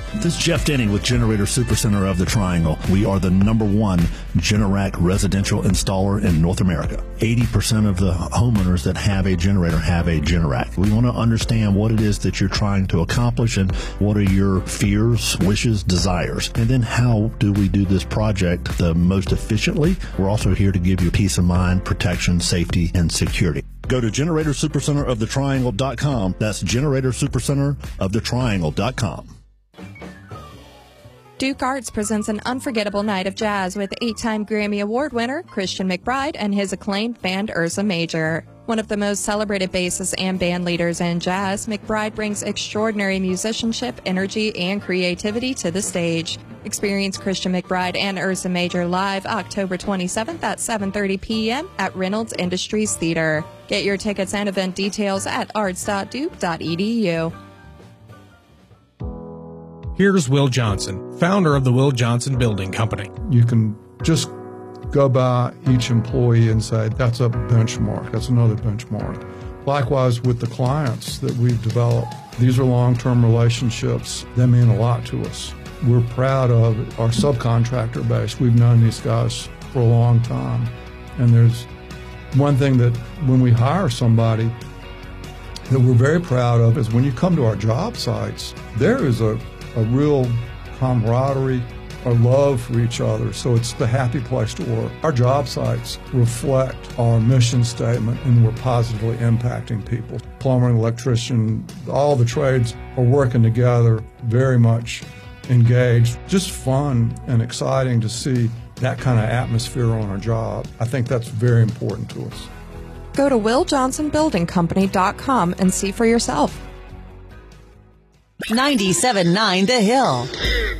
This is Jeff Denny with Generator Supercenter of the Triangle. We are the #1 Generac residential installer in North America. 80% of the homeowners that have a generator have a Generac. We want to understand what it is that you're trying to accomplish and what are your fears, wishes, desires. And then how do we do this project the most efficiently? We're also here to give you peace of mind, protection, safety, and security. Go to GeneratorSupercenterOfTheTriangle.com. That's GeneratorSupercenterOfTheTriangle.com. Duke Arts presents an unforgettable night of jazz with 8-time Grammy Award winner Christian McBride and his acclaimed band Ursa Major. One of the most celebrated bassists and band leaders in jazz, McBride brings extraordinary musicianship, energy, and creativity to the stage. Experience Christian McBride and Ursa Major live October 27th at 7:30 p.m. at Reynolds Industries Theater. Get your tickets and event details at arts.duke.edu. Here's Will Johnson, founder of the Will Johnson Building Company. You can just go by each employee and say, that's a benchmark, that's another benchmark. Likewise with the clients that we've developed. These are long-term relationships that mean a lot to us. We're proud of our subcontractor base. We've known these guys for a long time. And there's one thing that when we hire somebody that we're very proud of is when you come to our job sites, there is a real camaraderie, a love for each other, so it's the happy place to work. Our job sites reflect our mission statement, and we're positively impacting people. Plumber and electrician, all the trades are working together, very much engaged. Just fun and exciting to see that kind of atmosphere on our job. I think that's very important to us. Go to WillJohnsonBuildingCompany.com and see for yourself. 97.9 The Hill.